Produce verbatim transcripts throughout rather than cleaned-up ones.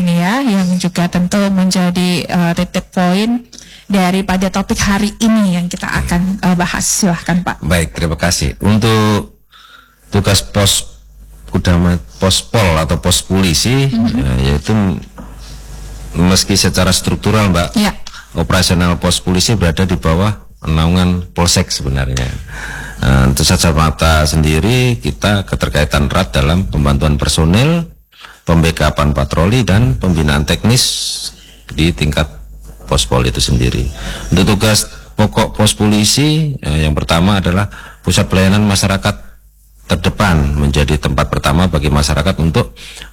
ini ya, yang juga tentu menjadi uh, titik poin daripada topik hari ini yang kita akan uh, bahas. Silahkan Pak. Baik, terima kasih. Untuk tugas pos Kudama, pos pol atau pos polisi, mm-hmm. ya, yaitu meski secara struktural Mbak, ya. Operasional pos polisi berada di bawah naungan Polsek sebenarnya. Nah, untuk Satgas Mata sendiri kita keterkaitan erat dalam pembantuan personel, pembackupan patroli dan pembinaan teknis di tingkat pospol itu sendiri. Untuk tugas pokok pos polisi eh, yang pertama adalah pusat pelayanan masyarakat terdepan, menjadi tempat pertama bagi masyarakat untuk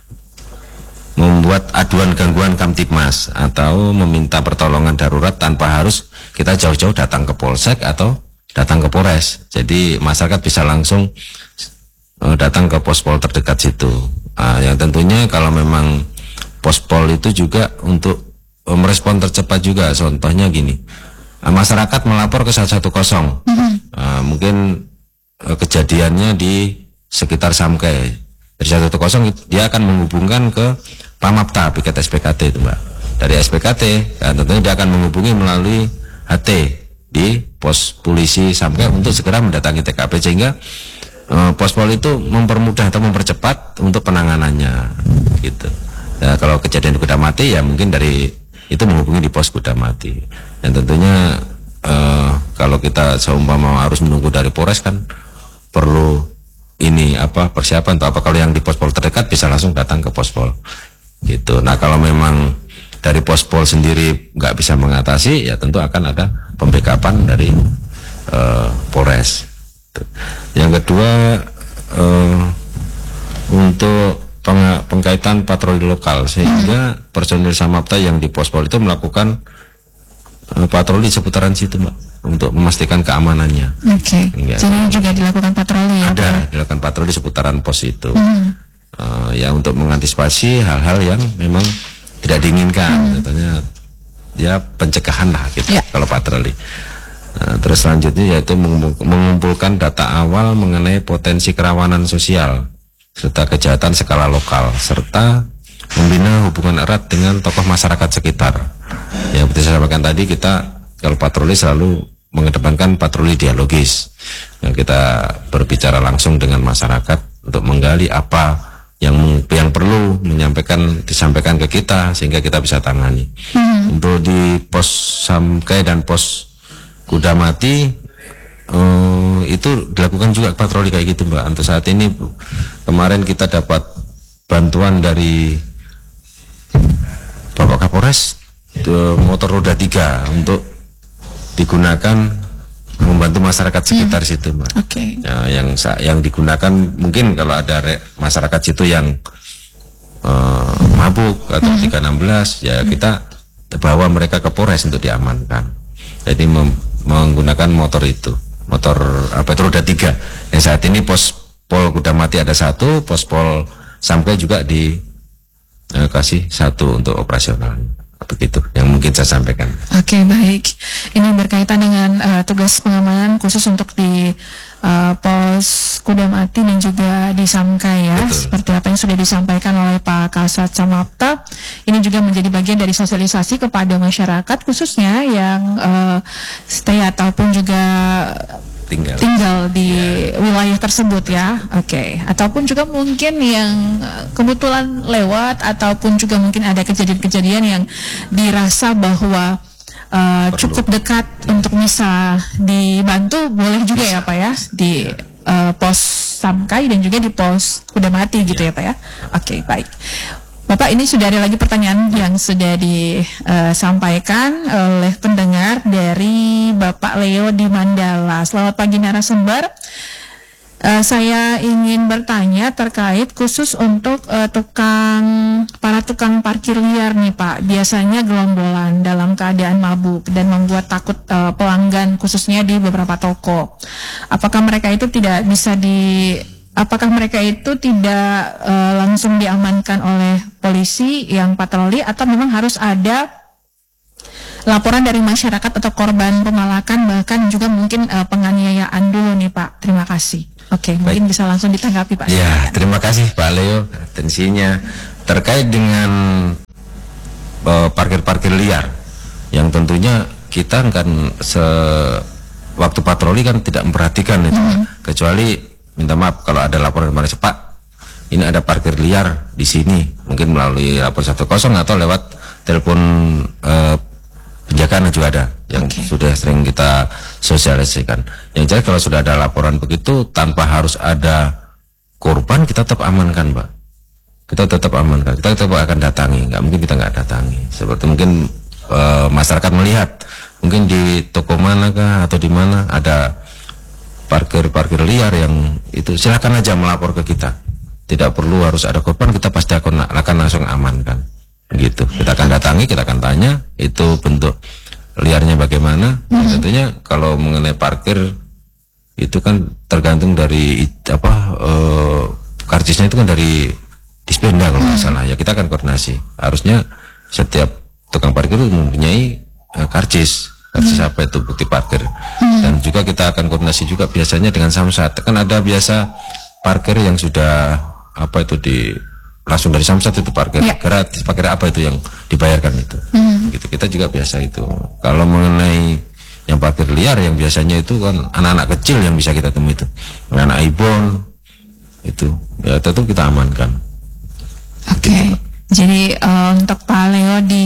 membuat aduan gangguan Kamtibmas atau meminta pertolongan darurat tanpa harus kita jauh-jauh datang ke Polsek atau datang ke Polres. Jadi masyarakat bisa langsung uh, datang ke pospol terdekat situ. Uh, yang tentunya kalau memang pospol itu juga untuk uh, merespon tercepat juga. Contohnya gini, uh, masyarakat melapor ke seratus sepuluh, mm-hmm. uh, mungkin uh, kejadiannya di sekitar Samkai. Dari seratus sepuluh dia akan menghubungkan ke Pamapta, piket S P K T itu Mbak. Dari S P K T, uh, tentunya dia akan menghubungi melalui H T di pos polisi Samkai untuk segera mendatangi T K P, sehingga uh, pospol itu mempermudah atau mempercepat untuk penanganannya gitu. Nah, kalau kejadian kuda mati ya mungkin dari itu menghubungi di pos kuda mati. Dan tentunya uh, kalau kita seumpama harus menunggu dari Polres kan perlu ini apa persiapan atau apa. Kalau yang di pospol terdekat bisa langsung datang ke pospol gitu. Nah, kalau memang dari pospol sendiri nggak bisa mengatasi, ya tentu akan ada pembackupan dari uh, Polres. Yang kedua uh, untuk peng pengkaitan patroli lokal, sehingga hmm. personil Samapta yang di pospol itu melakukan uh, patroli seputaran situ Mbak, untuk memastikan keamanannya. Oke. Okay. Jadi juga dilakukan patroli ya? Ada, dilakukan patroli seputaran pos itu. Hmm. Uh, ya untuk mengantisipasi hal-hal yang memang tidak diinginkan, contohnya hmm. ya pencegahan lah gitu ya. Kalau patroli. Nah, terus selanjutnya yaitu mengumpulkan data awal mengenai potensi kerawanan sosial serta kejahatan skala lokal, serta membina hubungan erat dengan tokoh masyarakat sekitar. Yang seperti saya sampaikan tadi, kita kalau patroli selalu mengedepankan patroli dialogis. Nah, kita berbicara langsung dengan masyarakat untuk menggali apa yang yang perlu menyampaikan disampaikan ke kita sehingga kita bisa tangani. Hmm. Untuk di pos Samkai dan pos Kuda Mati uh, itu dilakukan juga patroli kayak gitu Mbak. Untuk saat ini kemarin kita dapat bantuan dari Bapak Kapolres motor roda tiga untuk digunakan membantu masyarakat sekitar hmm. situ Mbak. Okay. Ya, yang yang digunakan mungkin kalau ada re, masyarakat situ yang uh, mabuk atau hmm. tiga enam belas, ya hmm. kita bawa mereka ke Polres untuk diamankan. Jadi mem, menggunakan motor itu, motor apa itu roda tiga. Yang saat ini pos pol Kuda Mati ada satu, pos pol Sampai juga dikasih uh, satu untuk operasional. Begitu yang mungkin saya sampaikan. Oke, okay, baik. Ini berkaitan dengan uh, tugas pengamanan khusus untuk di uh, pos Kuda Mati dan juga di Samkai ya. Betul. Seperti apa yang sudah disampaikan oleh Pak Kasat Samapta. Ini juga menjadi bagian dari sosialisasi kepada masyarakat khususnya yang uh, stay ataupun juga tinggal, tinggal di ya. wilayah tersebut ya. Oke. Okay. Ataupun juga mungkin yang kebetulan lewat ataupun juga mungkin ada kejadian-kejadian yang dirasa bahwa uh, cukup dekat untuk bisa dibantu, boleh juga bisa. Ya Pak ya di uh, pos Samkai dan juga di pos Kuda Mati gitu ya, ya Pak ya. Oke, okay, baik. Bapak, ini sudah ada lagi pertanyaan yang sudah disampaikan uh, oleh pendengar dari Bapak Leo di Mandala. Selamat pagi narasumber. Uh, saya ingin bertanya terkait khusus untuk uh, tukang para tukang parkir liar nih Pak. Biasanya gelombolan dalam keadaan mabuk dan membuat takut uh, pelanggan khususnya di beberapa toko. Apakah mereka itu tidak bisa di Apakah mereka itu tidak uh, langsung diamankan oleh polisi yang patroli atau memang harus ada laporan dari masyarakat atau korban pemalakan bahkan juga mungkin uh, penganiayaan dulu nih Pak? Terima kasih. Oke, okay, mungkin bisa langsung ditanggapi Pak. Ya, terima kasih Pak Leo atensinya terkait dengan parkir-parkir liar yang tentunya kita kan se waktu patroli kan tidak memperhatikan itu, mm-hmm. kecuali minta maaf kalau ada laporan kemarin, Pak, ini ada parkir liar di sini, mungkin melalui lapor satu kosong atau lewat telepon eh, penjagaan juga ada yang okay. sudah sering kita sosialisasikan. Yang jelas kalau sudah ada laporan begitu tanpa harus ada korban, kita tetap amankan, Pak. Kita tetap amankan, kita tetap akan datangi, nggak mungkin kita nggak datangi. Seperti mungkin eh, masyarakat melihat mungkin di toko mana kah atau di mana ada parkir-parkir liar yang itu, silakan aja melapor ke kita. Tidak perlu harus ada korban, kita pasti akan, akan langsung amankan. Gitu. Kita akan datangi, kita akan tanya itu bentuk liarnya bagaimana. Mm-hmm. Ya, tentunya kalau mengenai parkir itu kan tergantung dari apa uh, karcisnya itu kan dari Dispenda kalau nggak salah. Ya kita akan koordinasi. Harusnya setiap tukang parkir itu mempunyai karcis, karcis hmm. apa itu bukti parkir, hmm. dan juga kita akan koordinasi juga biasanya dengan Samsat. Kan ada biasa parkir yang sudah apa itu di langsung dari Samsat itu parkir ya. Gratis, parkir apa itu yang dibayarkan itu, hmm. gitu. Kita juga biasa itu. Kalau mengenai yang parkir liar yang biasanya itu kan anak-anak kecil yang bisa kita temui itu, anak ibon itu, ya tentu kita amankan. Oke, okay. Gitu. Jadi uh, untuk Pak Leo di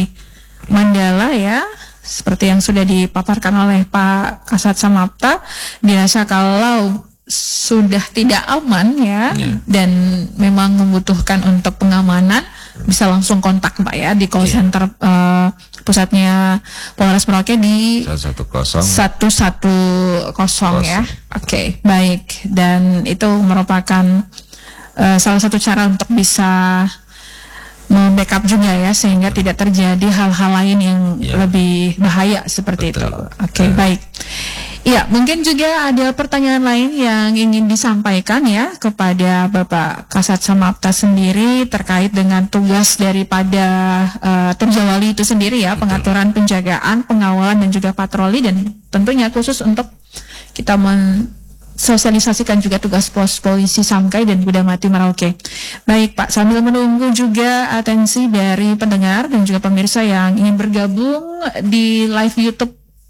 Mandala ya, seperti yang sudah dipaparkan oleh Pak Kasat Samapta, dirasa kalau sudah tidak aman ya, yeah. dan memang membutuhkan untuk pengamanan, bisa langsung kontak Pak ya di call yeah. center uh, pusatnya Polres Merauke di satu satu kosong ya. Oke, okay, baik, dan itu merupakan uh, salah satu cara untuk bisa membackup juga ya, sehingga tidak terjadi hal-hal lain yang ya. lebih bahaya seperti Betul. itu. Oke, okay, ya. baik. Ya, mungkin juga ada pertanyaan lain yang ingin disampaikan ya kepada Bapak Kasat Samapta sendiri terkait dengan tugas daripada uh, Turjawali itu sendiri ya, Betul. pengaturan penjagaan, pengawalan dan juga patroli, dan tentunya khusus untuk kita men sosialisasikan juga tugas pos polisi Samkai dan Budamati Merauke. Baik Pak, sambil menunggu juga atensi dari pendengar dan juga pemirsa yang ingin bergabung di live YouTube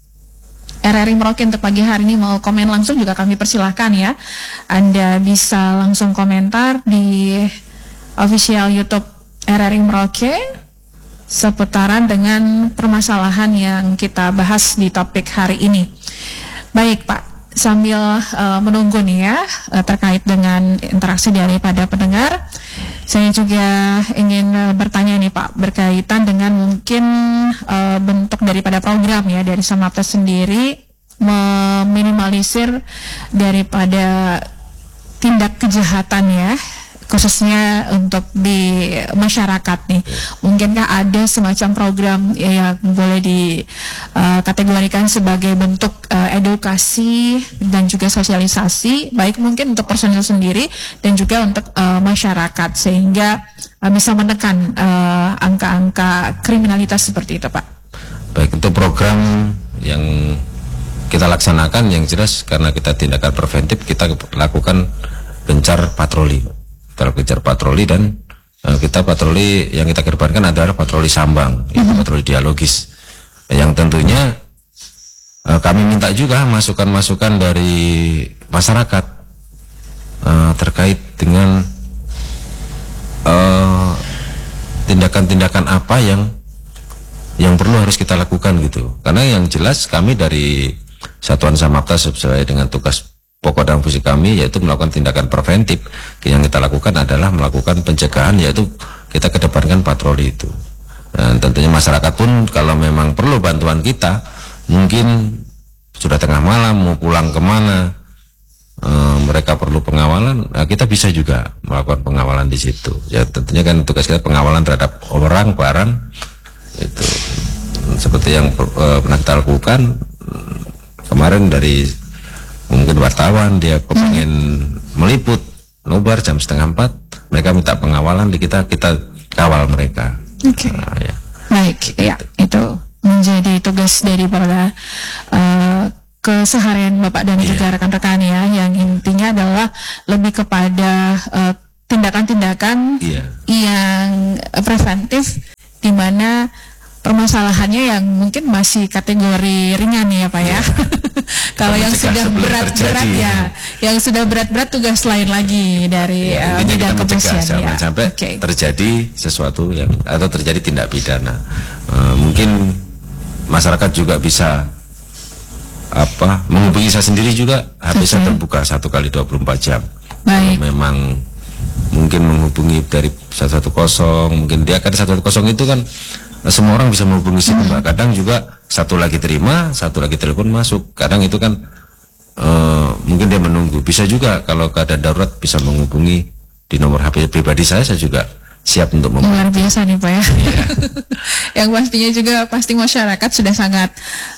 R R I Merauke untuk pagi hari ini, mau komen langsung juga kami persilahkan ya. Anda bisa langsung komentar di official YouTube R R I Merauke seputaran dengan permasalahan yang kita bahas di topik hari ini. Baik Pak, sambil uh, menunggu nih ya uh, terkait dengan interaksi daripada pendengar, saya juga ingin uh, bertanya nih Pak, berkaitan dengan mungkin uh, bentuk daripada program ya dari Samapta sendiri meminimalisir daripada tindak kejahatan ya, khususnya untuk di masyarakat nih. Mungkinkah ada semacam program ya, yang boleh dikategorikan uh, sebagai bentuk uh, edukasi dan juga sosialisasi, baik mungkin untuk personil sendiri dan juga untuk uh, masyarakat, sehingga uh, bisa menekan uh, angka-angka kriminalitas seperti itu Pak? Baik, untuk program yang kita laksanakan yang jelas karena kita tindakan preventif, kita lakukan gencar patroli. Kita kejar patroli dan uh, kita patroli yang kita kedepankan adalah patroli sambang, yaitu mm-hmm. patroli dialogis, yang tentunya uh, kami minta juga masukan-masukan dari masyarakat uh, terkait dengan uh, tindakan-tindakan apa yang yang perlu harus kita lakukan gitu. Karena yang jelas kami dari Satuan Samapta sesuai dengan tugas pokok dan fungsi kami yaitu melakukan tindakan preventif. Yang kita lakukan adalah melakukan pencegahan, yaitu kita kedepankan patroli itu. Dan tentunya masyarakat pun kalau memang perlu bantuan kita, mungkin sudah tengah malam mau pulang kemana, e, mereka perlu pengawalan, nah kita bisa juga melakukan pengawalan di situ. Ya tentunya kan tugas kita pengawalan terhadap orang, barang itu seperti yang e, pernah kita lakukan kemarin dari mungkin wartawan dia kepengen hmm. meliput nobar jam setengah empat, mereka minta pengawalan di kita, kita kawal mereka. Oke. Okay. Nah, ya. Baik, ya itu menjadi tugas dari para uh, keseharian Bapak dan yeah. juga rekan-rekan ya, yang intinya adalah lebih kepada uh, tindakan-tindakan yeah. yang preventif, di mana permasalahannya yang mungkin masih kategori ringan ya Pak ya. Kalau yang sudah berat-berat ya, yang sudah berat-berat tugas lain lagi dari ya, uh, bidang kepolisian jangan ya. sampai okay. terjadi sesuatu yang atau terjadi tindak pidana. Uh, mungkin masyarakat juga bisa apa menghubungi saya sendiri juga, H P okay. saya terbuka satu kali dua puluh empat jam. Baik. Kalau memang mungkin menghubungi dari satu satu nol, mungkin dia kan satu satu nol itu kan semua orang bisa menghubungi situ hmm. Mbak. Kadang juga satu lagi terima, satu lagi telepon masuk. Kadang itu kan uh, mungkin dia menunggu. Bisa juga kalau keadaan darurat bisa menghubungi di nomor H P pribadi saya, saya juga siap untuk membantu. Luar biasa nih Pak ya. Yeah. Yang pastinya juga pasti masyarakat sudah sangat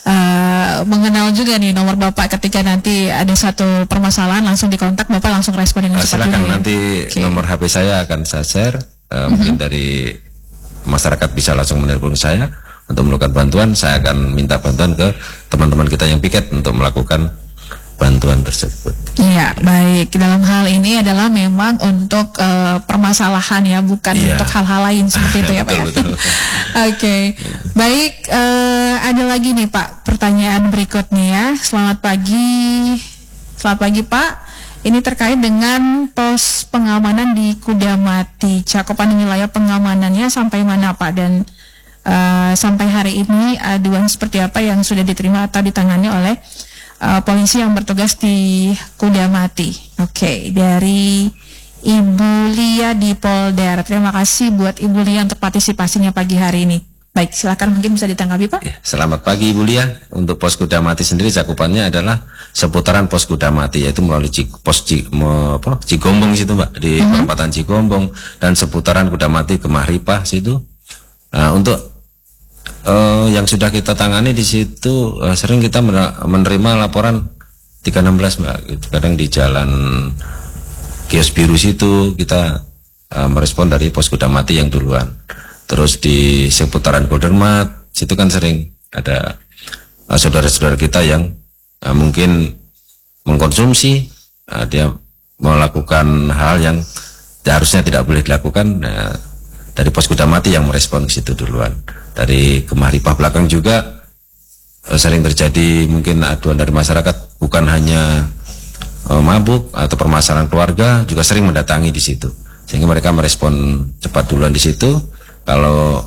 uh, mengenal juga nih nomor Bapak ketika nanti ada satu permasalahan langsung dikontak, Bapak langsung respon dengan uh, cepat. Silakan juga, nanti ya? okay. Nomor H P saya akan saya share. Uh, mm-hmm. Mungkin dari masyarakat bisa langsung menelpon saya untuk melakukan bantuan. Saya akan minta bantuan ke teman-teman kita yang piket untuk melakukan bantuan tersebut. Iya, baik. Dalam hal ini adalah memang untuk uh, permasalahan ya, bukan ya. Untuk hal-hal lain seperti itu ya Pak. Oke, okay. Baik. Uh, ada lagi nih Pak, pertanyaan berikutnya ya. Selamat pagi, selamat pagi Pak. Ini terkait dengan pos pengamanan di Kudamati. Cakupan wilayah pengamanannya sampai mana Pak? Dan uh, sampai hari ini aduan seperti apa yang sudah diterima atau ditangani oleh Uh, polisi yang bertugas di Kudamati. Oke, okay. Dari Ibu Lia di Polder. Terima kasih buat Ibu Lia untuk partisipasinya pagi hari ini. Baik, silakan mungkin bisa ditanggapi Pak. Ya, selamat pagi Ibu Lia. Untuk pos Kudamati sendiri cakupannya adalah seputaran pos Kudamati, yaitu melalui Cik, pos Cik, me, apa, Cigombong situ Mbak, di uh-huh. perempatan Cigombong dan seputaran Kudamati ke Mahripah situ. Nah, untuk Uh, yang sudah kita tangani di situ uh, sering kita menerima laporan tiga enam belas Mbak, gitu. Kadang di jalan Kios Biru situ kita uh, merespon dari pos Kudamati yang duluan. Terus di seputaran Goldermat situ kan sering ada uh, saudara-saudara kita yang uh, mungkin mengkonsumsi, uh, dia melakukan hal yang harusnya tidak boleh dilakukan. Uh, dari pos Kudamati yang merespon ke situ duluan. Dari Mahripah belakang juga eh, sering terjadi mungkin aduan dari masyarakat, bukan hanya eh, mabuk atau permasalahan keluarga, juga sering mendatangi di situ. Sehingga mereka merespon cepat duluan di situ. Kalau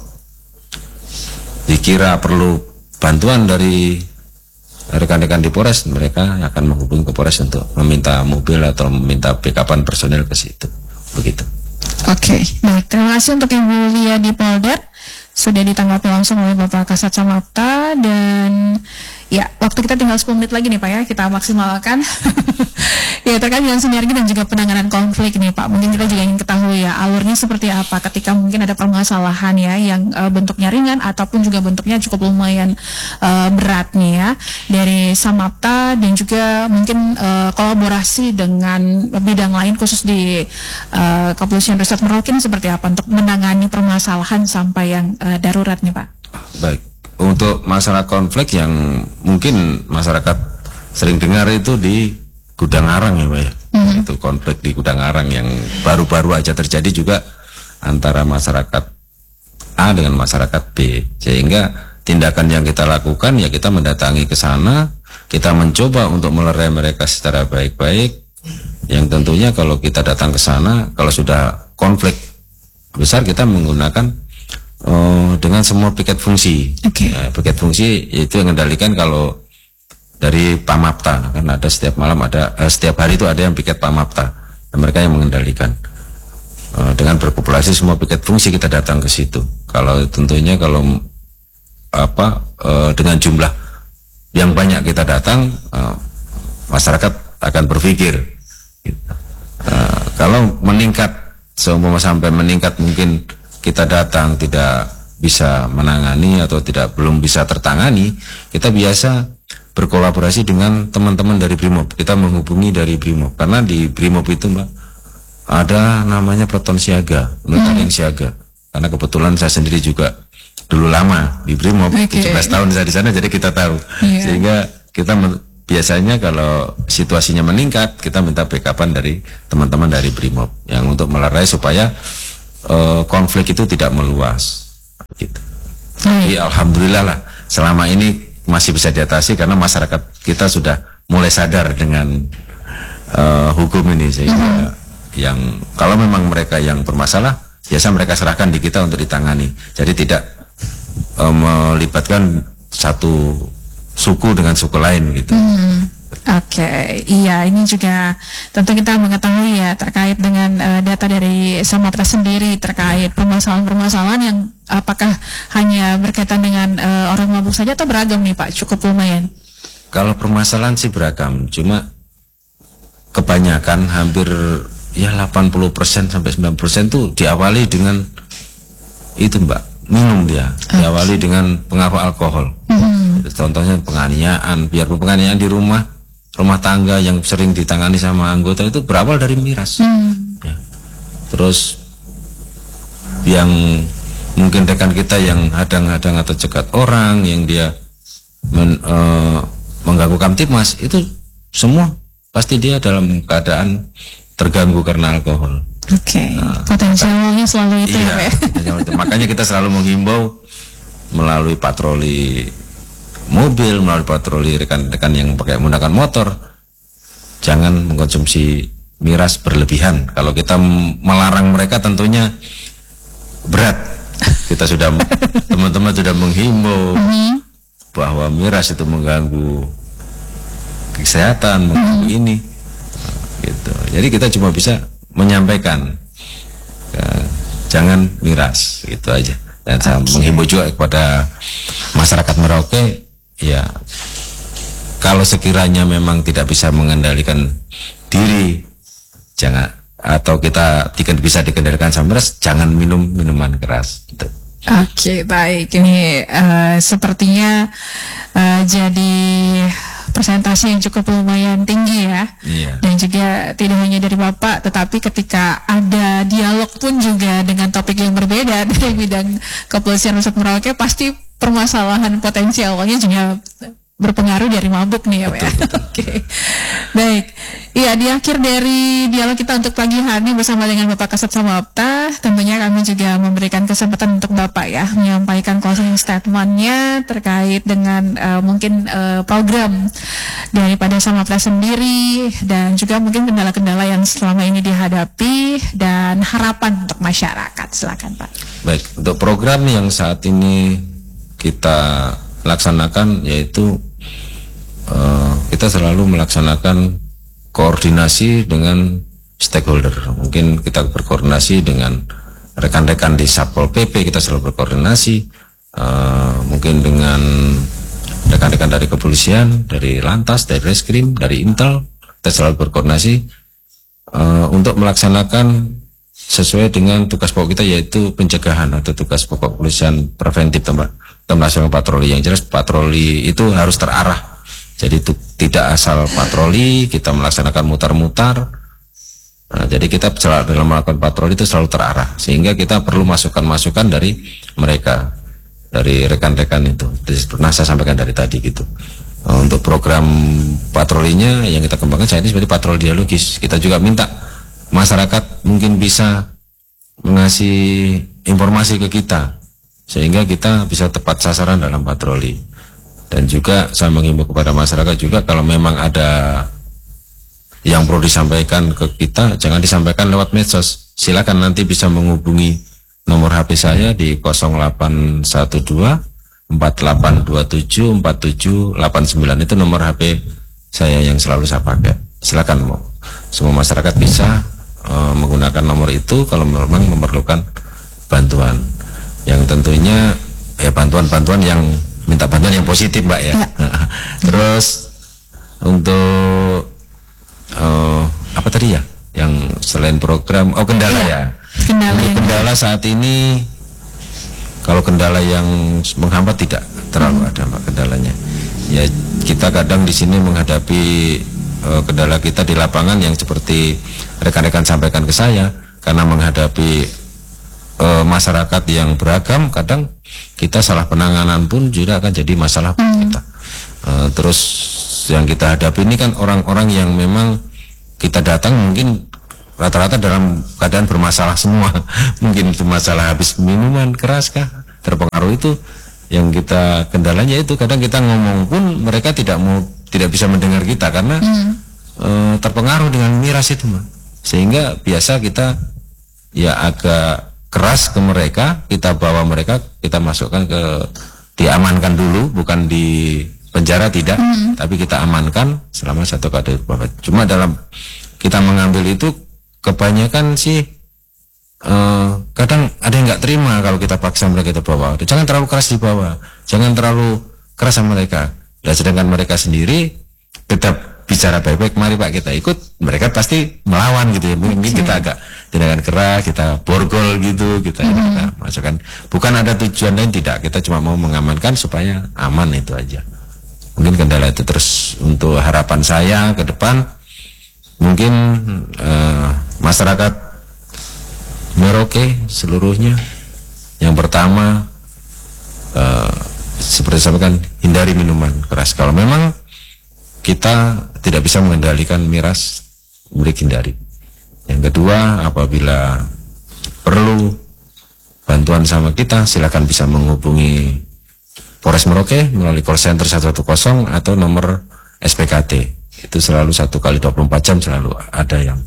dikira perlu bantuan dari rekan-rekan di Polres, mereka akan menghubungi ke Polres untuk meminta mobil atau meminta backupan personil ke situ. Begitu. Oke, okay. Baik. Terima kasih untuk Ibu Lia di Polder. Sudah ditanggapi langsung oleh Bapak Kasat Samapta. Dan ya, waktu kita tinggal sepuluh menit lagi nih Pak ya, kita maksimalkan. Ya, terkait dengan sinergi dan juga penanganan konflik nih Pak, mungkin kita juga ingin ketahui ya alurnya seperti apa ketika mungkin ada permasalahan ya yang uh, bentuknya ringan ataupun juga bentuknya cukup lumayan uh, berat nih ya, dari Samapta dan juga mungkin uh, kolaborasi dengan bidang lain khusus di uh, Kepolisian Resort Merauke seperti apa untuk menangani permasalahan sampai yang uh, darurat nih Pak. Baik, untuk masalah konflik yang mungkin masyarakat sering dengar itu di Gudang Arang ya Pak ya. Mm-hmm. Itu konflik di Gudang Arang yang baru-baru aja terjadi juga antara masyarakat A dengan masyarakat B. Sehingga tindakan yang kita lakukan ya kita mendatangi ke sana, kita mencoba untuk melerai mereka secara baik-baik. Yang tentunya kalau kita datang ke sana, kalau sudah konflik besar kita menggunakan uh, dengan semua piket fungsi. Okay. Nah, piket fungsi itu yang mengendalikan kalau dari Pamapta, kan ada setiap malam ada eh, setiap hari itu ada yang piket Pamapta, dan mereka yang mengendalikan. Eh, dengan berpopulasi semua piket fungsi kita datang ke situ. Kalau tentunya kalau apa eh, dengan jumlah yang banyak kita datang, eh, masyarakat akan berpikir. Eh, kalau meningkat, seumpama sampai meningkat mungkin kita datang tidak bisa menangani atau tidak belum bisa tertangani, kita biasa berkolaborasi dengan teman-teman dari Brimob. Kita menghubungi dari Brimob karena di Brimob itu Mbak ada namanya Peleton Siaga, unit hmm. siaga. Karena kebetulan saya sendiri juga dulu lama di Brimob, okay. tujuh belas tahun saya di sana, jadi kita tahu. Yeah. Sehingga kita biasanya kalau situasinya meningkat, kita minta backupan dari teman-teman dari Brimob yang untuk melerai supaya uh, konflik itu tidak meluas. Gitu. Tapi alhamdulillah lah selama ini masih bisa diatasi karena masyarakat kita sudah mulai sadar dengan uh, hukum ini, sehingga mm-hmm. yang kalau memang mereka yang bermasalah biasa mereka serahkan di kita untuk ditangani. Jadi tidak uh, melibatkan satu suku dengan suku lain gitu. Mm-hmm. Oke, okay. Iya, ini juga tentu kita mengetahui ya terkait dengan uh, data dari Samapta sendiri terkait permasalahan-permasalahan yang apakah hanya berkaitan dengan uh, orang mabuk saja atau beragam nih Pak, cukup lumayan. Kalau permasalahan sih beragam, cuma kebanyakan hampir ya delapan puluh persen sampai sembilan puluh persen tuh diawali dengan itu Mbak, minum dia, okay. diawali dengan pengaruh alkohol. Mm-hmm. Contohnya penganiayaan, biarpun penganiayaan di rumah, rumah tangga yang sering ditangani sama anggota itu berawal dari miras. Hmm. Ya. Terus yang mungkin rekan kita yang hadang-hadang atau cegat orang, yang dia men, uh, mengganggu Kamtipmas, itu semua pasti dia dalam keadaan terganggu karena alkohol. Oke, okay. Nah, potensialnya selalu itu iya, ya. Itu. Makanya kita selalu menghimbau melalui patroli mobil, melalui patroli rekan-rekan yang pakai menggunakan motor, jangan mengkonsumsi miras berlebihan. Kalau kita melarang mereka tentunya berat. Kita sudah teman-teman sudah menghimbau mm-hmm. bahwa miras itu mengganggu kesehatan, mengganggu mm-hmm. ini, gitu. Jadi kita cuma bisa menyampaikan, uh, jangan miras, gitu aja. Dan saya okay. menghimbau juga kepada masyarakat Merauke. Ya, kalau sekiranya memang tidak bisa mengendalikan diri, jangan, atau kita tidak bisa dikendalikan sama miras, jangan minum minuman keras. Gitu. Oke, okay, baik. Ini uh, sepertinya uh, jadi presentasi yang cukup lumayan tinggi ya. Iya. Dan juga tidak hanya dari Bapak, tetapi ketika ada dialog pun juga dengan topik yang berbeda dari bidang kepolisian Resort Merauke, pasti permasalahan potensialnya juga berpengaruh dari mabuk nih ya Pak. Oke, okay. Baik. Iya, di akhir dari dialog kita untuk pagi hari ini bersama dengan Bapak Kasat Samapta, tentunya kami juga memberikan kesempatan untuk Bapak ya menyampaikan closing statement-nya terkait dengan uh, mungkin uh, program daripada Samapta sendiri dan juga mungkin kendala-kendala yang selama ini dihadapi dan harapan untuk masyarakat. Silakan Pak. Baik, untuk program yang saat ini kita laksanakan yaitu uh, kita selalu melaksanakan koordinasi dengan stakeholder. Mungkin kita berkoordinasi dengan rekan-rekan di Satpol P P, kita selalu berkoordinasi uh, mungkin dengan rekan-rekan dari kepolisian, dari Lantas, dari Reskrim, dari Intel, kita selalu berkoordinasi uh, untuk melaksanakan sesuai dengan tugas pokok kita yaitu pencegahan atau tugas pokok kepolisian preventif, Mbak. Kita melaksanakan patroli, yang jelas patroli itu harus terarah. Jadi itu tidak asal patroli, kita melaksanakan mutar-mutar. Nah, jadi kita dalam melakukan patroli itu selalu terarah, sehingga kita perlu masukan-masukan dari mereka, dari rekan-rekan itu. Pernah saya sampaikan dari tadi gitu. Nah, untuk program patrolinya yang kita kembangkan saat ini seperti patroli dialogis. Kita juga minta masyarakat mungkin bisa mengasih informasi ke kita, sehingga kita bisa tepat sasaran dalam patroli. Dan juga saya menghimbau kepada masyarakat juga kalau memang ada yang perlu disampaikan ke kita, jangan disampaikan lewat medsos. Silakan nanti bisa menghubungi nomor H P saya di nol delapan satu dua empat delapan dua tujuh empat tujuh delapan sembilan. Itu nomor H P saya yang selalu saya pakai. Silakan mau semua masyarakat bisa uh, menggunakan nomor itu kalau memang memerlukan bantuan. Yang tentunya ya bantuan-bantuan yang minta bantuan yang positif, Mbak ya. Terus untuk uh, apa tadi ya? Yang selain program, oh kendala ya. Kendala, ya. Kendala saat ini, kalau kendala yang menghambat tidak terlalu hmm. ada, Mbak, kendalanya. Ya kita kadang di sini menghadapi uh, kendala kita di lapangan yang seperti rekan-rekan sampaikan ke saya, karena menghadapi uh, masyarakat yang beragam, kadang kita salah penanganan pun juga akan jadi masalah buat hmm. kita. Uh, terus yang kita hadapi ini kan orang-orang yang memang kita datang mungkin rata-rata dalam keadaan bermasalah semua. Mungkin itu masalah habis minuman keras kah, terpengaruh itu, yang kita kendalanya itu kadang kita ngomong pun mereka tidak mau tidak bisa mendengar kita karena hmm. uh, terpengaruh dengan miras itu, Mbak. Sehingga biasa kita ya agak keras ke mereka, kita bawa mereka, kita masukkan ke diamankan dulu, bukan di penjara tidak, hmm. tapi kita amankan selama satu kali beberapa. Cuma dalam kita mengambil itu kebanyakan sih uh, kadang ada yang nggak terima kalau kita paksa mereka kita bawa. Jangan terlalu keras dibawa, jangan terlalu keras sama mereka. Dan sedangkan mereka sendiri tetap bicara baik-baik, mari Pak kita ikut, mereka pasti melawan gitu ya. Mungkin okay. kita agak tindakan keras, kita borgol gitu, kita, mm-hmm. kita masukkan. Bukan ada tujuan lain, tidak. Kita cuma mau mengamankan supaya aman, itu aja. Mungkin kendala itu. Terus untuk harapan saya ke depan, mungkin uh, masyarakat Merauke seluruhnya, yang pertama uh, seperti saya sampaikan, hindari minuman keras. Kalau memang kita tidak bisa mengendalikan miras, boleh hindari. Yang kedua, apabila perlu bantuan sama kita, silakan bisa menghubungi Polres Merauke melalui call center seratus sepuluh atau nomor S P K T. Itu selalu satu kali dua puluh empat jam selalu ada yang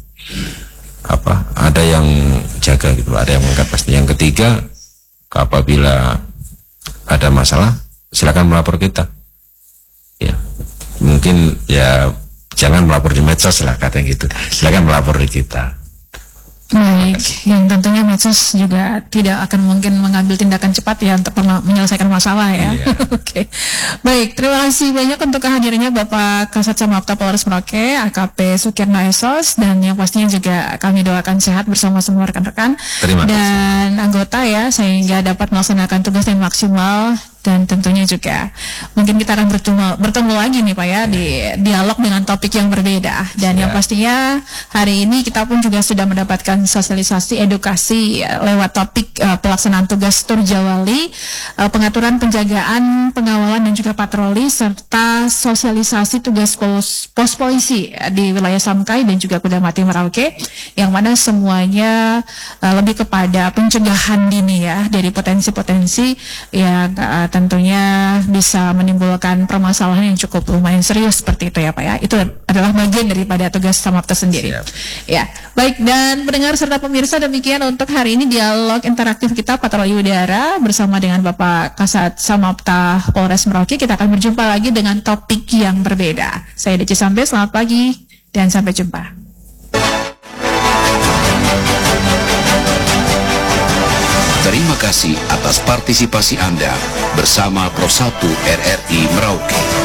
apa? Ada yang jaga gitu, ada yang mengangkat pasti. Yang ketiga, apabila ada masalah, silakan melapor kita. Ya, mungkin ya jangan melapor di medsos lah katanya gitu. Silakan melapor di kita. Baik, yang tentunya medsos juga tidak akan mungkin mengambil tindakan cepat ya untuk menyelesaikan masalah ya. Iya. Oke, okay. Baik, terima kasih banyak untuk kehadirannya Bapak Kasat Samapta Polres Merauke, A K P Sukirno Esos, dan yang pastinya juga kami doakan sehat bersama semua rekan-rekan dan anggota ya, sehingga dapat melaksanakan tugas yang maksimal. Dan tentunya juga mungkin kita akan bertemu, bertemu lagi nih Pak ya, di dialog dengan topik yang berbeda. Dan ya. Yang pastinya hari ini kita pun juga sudah mendapatkan sosialisasi edukasi lewat topik uh, pelaksanaan tugas Turjawali, uh, pengaturan penjagaan, pengawalan dan juga patroli, serta sosialisasi tugas pos, pos polisi di wilayah Samkai dan juga Kudamati Merauke, yang mana semuanya uh, lebih kepada pencegahan dini ya, dari potensi-potensi yang uh, tentunya bisa menimbulkan permasalahan yang cukup lumayan serius seperti itu ya Pak ya. Itu adalah bagian daripada tugas Samapta sendiri. Siap. Ya, baik, dan pendengar serta pemirsa, demikian untuk hari ini dialog interaktif kita patroli udara bersama dengan Bapak Kasat Samapta Polres Merauke. Kita akan berjumpa lagi dengan topik yang berbeda. Saya Deci Sambe, selamat pagi dan sampai jumpa. Terima kasih atas partisipasi Anda bersama Pro satu R R I Merauke.